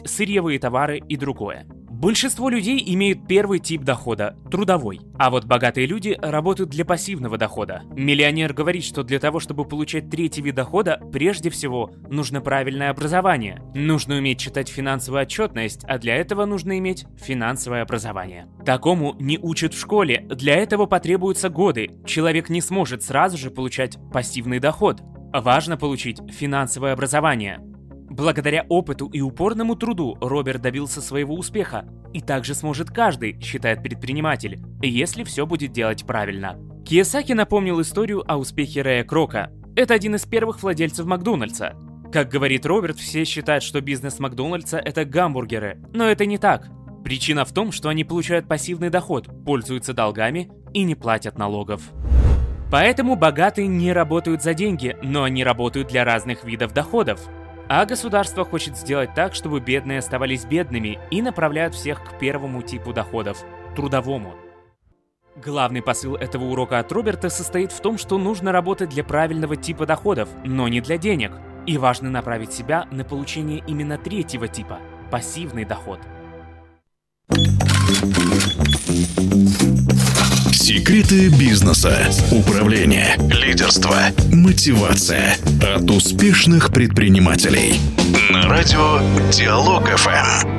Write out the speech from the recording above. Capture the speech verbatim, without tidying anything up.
сырьевые товары и другое. Большинство людей имеют первый тип дохода – трудовой, а вот богатые люди работают для пассивного дохода. Миллионер говорит, что для того, чтобы получать третий вид дохода, прежде всего нужно правильное образование. Нужно уметь читать финансовую отчетность, а для этого нужно иметь финансовое образование. Такому не учат в школе, для этого потребуются годы. Человек не сможет сразу же получать пассивный доход. Важно получить финансовое образование. Благодаря опыту и упорному труду Роберт добился своего успеха. И также сможет каждый, считает предприниматель, если все будет делать правильно. Кийосаки напомнил историю о успехе Рэя Крока. Это один из первых владельцев Макдональдса. Как говорит Роберт, все считают, что бизнес Макдональдса – это гамбургеры. Но это не так. Причина в том, что они получают пассивный доход, пользуются долгами и не платят налогов. Поэтому богатые не работают за деньги, но они работают для разных видов доходов. А государство хочет сделать так, чтобы бедные оставались бедными и направляют всех к первому типу доходов – трудовому. Главный посыл этого урока от Роберта состоит в том, что нужно работать для правильного типа доходов, но не для денег. И важно направить себя на получение именно третьего типа – пассивный доход. Секреты бизнеса, управления, лидерства, мотивация от успешных предпринимателей. На радио Диалог эф эм.